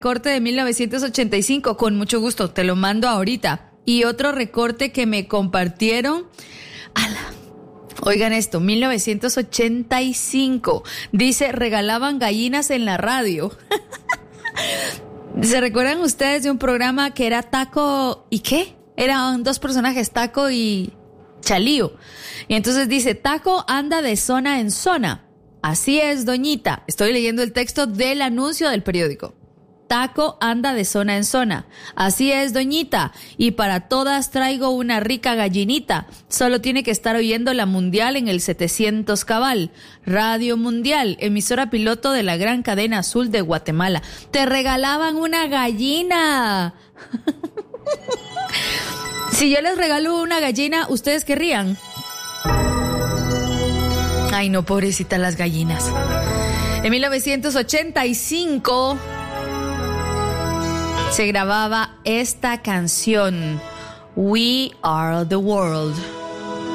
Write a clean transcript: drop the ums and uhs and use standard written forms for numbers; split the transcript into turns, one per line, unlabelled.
Recorte de 1985, con mucho gusto, te lo mando ahorita. Y otro recorte que me compartieron, oigan esto, 1985, dice, regalaban gallinas en la radio. ¿Se recuerdan ustedes de un programa que era Taco y qué? Eran dos personajes, Taco y Chalío. Y entonces dice, Taco anda de zona en zona. Así es, doñita. Estoy leyendo el texto del anuncio del periódico. Taco anda de zona en zona. Así es, doñita. Y para todas traigo una rica gallinita. Solo tiene que estar oyendo la Mundial en el 700 cabal. Radio Mundial, emisora piloto de la gran cadena azul de Guatemala. Te regalaban una gallina. Si yo les regalo una gallina, ¿ustedes querrían? Ay, no, pobrecita las gallinas. En 1985... se grababa esta canción, We Are the World.